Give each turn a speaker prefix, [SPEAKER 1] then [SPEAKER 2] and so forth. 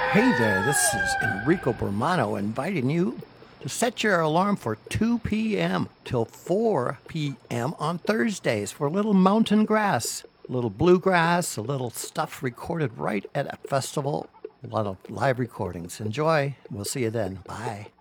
[SPEAKER 1] Hey there, this is Enrico Bermano inviting you to set your alarm for 2 p.m. till 4 p.m. on Thursdays for a little mountain grass, a little bluegrass, a little stuff recorded right at a festival, a lot of live recordings. Enjoy. We'll see you then. Bye.